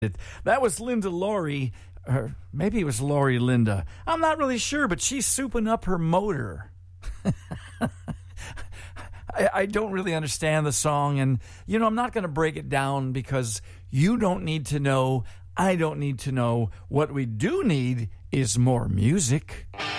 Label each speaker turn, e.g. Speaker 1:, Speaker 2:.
Speaker 1: That was Linda Laurie, or maybe it was Laurie Linda. I'm not really sure, but she's souping up her motor. I don't really understand the song, and, I'm not going to break it down because you don't need to know, I don't need to know. What we do need is more music.